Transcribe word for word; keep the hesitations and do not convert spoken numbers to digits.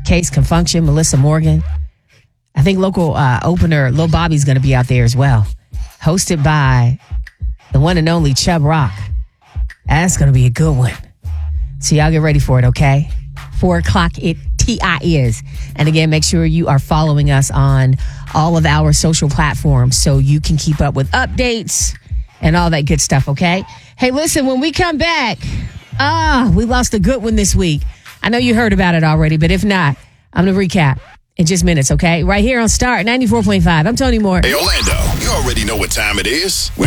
Case can function. Melissa Morgan. I think local uh, opener Lil Bobby's going to be out there as well. Hosted by the one and only Chubb Rock. That's going to be a good one. So y'all get ready for it, okay? Four o'clock it T I is. And again, make sure you are following us on all of our social platforms so you can keep up with updates and all that good stuff, okay? Hey, listen, when we come back, ah, we lost a good one this week. I know you heard about it already, but if not, I'm going to recap in just minutes, okay? Right here on Start ninety-four point five. I'm Tony Moore. Hey, Orlando, you already know what time it is. We're